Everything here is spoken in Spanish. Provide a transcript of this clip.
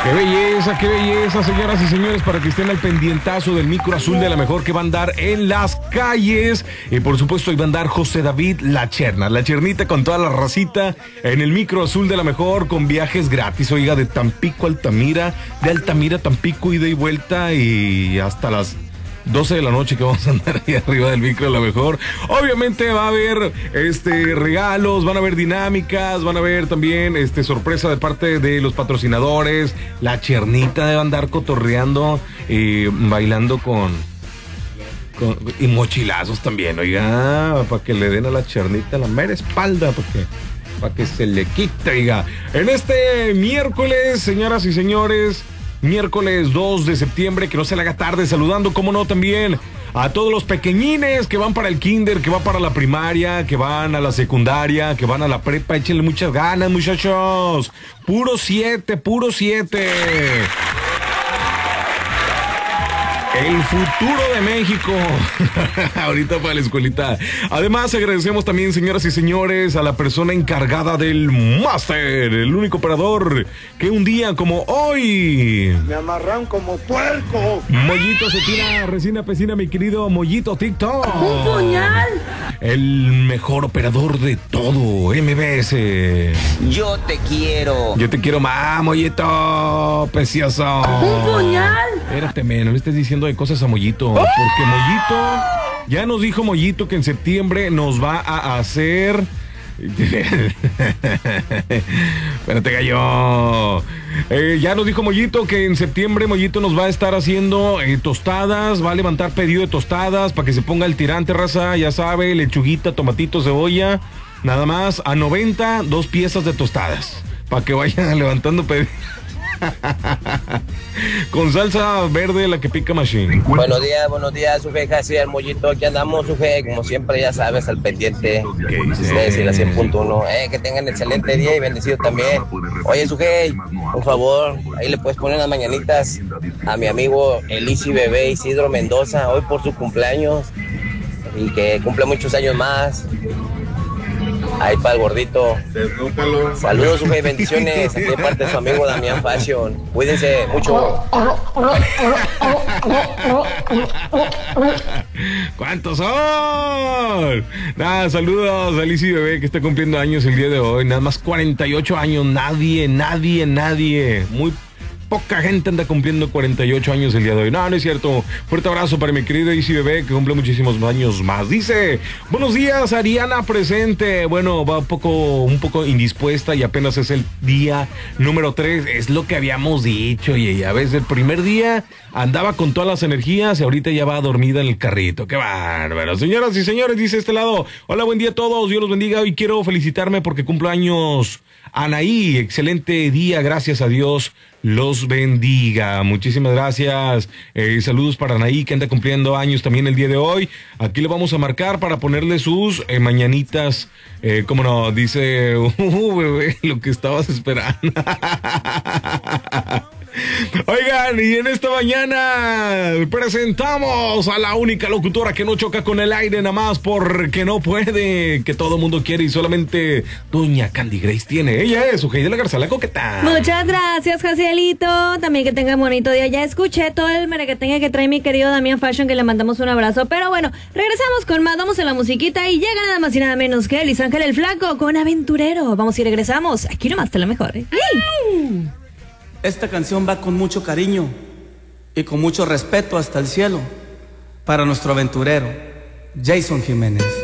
qué belleza, señoras y señores, para que estén al pendientazo del micro azul de la mejor que va a andar en las calles. Y por supuesto, ahí va a andar José David La Chernita con toda la racita en el micro azul de la mejor con viajes gratis, oiga, de Tampico a Altamira, de Altamira a Tampico, ida y vuelta y hasta las 12 de la noche que vamos a andar ahí arriba del micro de la mejor. Obviamente va a haber regalos, van a haber dinámicas, van a haber también sorpresa de parte de los patrocinadores. La Chernita debe andar cotorreando y bailando y mochilazos también, oiga, para que le den a la Chernita la mera espalda, para que se le quite, oiga. En este miércoles, señoras y señores, miércoles 2 de septiembre, que no se le haga tarde, saludando, como no, también a todos los pequeñines que van para el kinder, que van para la primaria, que van a la secundaria, que van a la prepa. Échenle muchas ganas, muchachos. Puro 7, puro 7. El futuro de México. Ahorita para la escuelita. Además, agradecemos también, señoras y señores, a la persona encargada del máster, el único operador que un día como hoy me amarran como puerco. Mollito se tira resina pesina, mi querido Mollito TikTok. ¡Un puñal! El mejor operador de todo, MBS. Yo te quiero. Yo te quiero más, Mollito, precioso. ¡Un puñal! Espérate, no le estés diciendo de cosas a Mollito, porque Mollito, ya nos dijo Mollito que en septiembre nos va a hacer... Espérate, gallo. Ya nos dijo Mollito que en septiembre Mollito nos va a estar haciendo tostadas, va a levantar pedido de tostadas para que se ponga el tirante, raza, ya sabe, lechuguita, tomatito, cebolla, nada más, a 90, 2 piezas de tostadas, para que vayan levantando pedido. Con salsa verde, la que pica machine. Buenos días, Suje, casi el Mollito, aquí andamos, Suje, como siempre, ya sabes, al pendiente. Sí, la 100.1. Que tengan excelente día y bendecido también. Oye, Suje, por favor, ahí le puedes poner las mañanitas a mi amigo Elisi Bebé Isidro Mendoza, hoy por su cumpleaños, y que cumple muchos años más. Ahí para el gordito. Saludos, Suje, bendiciones. Aquí de parte de su amigo Damián Fashion. Cuídense mucho. ¿Cuántos son? Nada, saludos a Lizzy Bebé, que está cumpliendo años el día de hoy. Nada más 48 años. Nadie. Muy poca gente anda cumpliendo 48 años el día de hoy. No es cierto. Fuerte abrazo para mi querida Lizzy Bebé, que cumple muchísimos años más. Dice, buenos días, Ariana presente. Bueno, va un poco indispuesta y apenas es el día número 3. Es lo que habíamos dicho. Y a veces el primer día andaba con todas las energías y ahorita ya va dormida en el carrito. ¡Qué bárbaro! Señoras y señores, dice este lado. Hola, buen día a todos. Dios los bendiga. Hoy quiero felicitarme porque cumplo años Anaí. Excelente día. Gracias a Dios. Los bendiga. Muchísimas gracias. Saludos para Anaí, que anda cumpliendo años también el día de hoy. Aquí le vamos a marcar para ponerle sus mañanitas. Como no, dice, bebé, lo que estabas esperando. Oigan, y en esta mañana presentamos a la única locutora que no choca con el aire nada más porque no puede, que todo mundo quiere y solamente doña Candy Grace tiene. Ella es Sujei de la Garza, la coqueta. Muchas gracias, Jacielito. También que tenga bonito día. Ya escuché todo el merequetengue que trae mi querido Damián Fashion, que le mandamos un abrazo. Pero bueno, regresamos con más, vamos a la musiquita y llega nada más y nada menos que Luis Ángel el Flaco con Aventurero. Vamos y regresamos. Aquí nomás te lo mejor, ¿eh? ¡Ay! Esta canción va con mucho cariño y con mucho respeto hasta el cielo para nuestro aventurero, Jason Jiménez.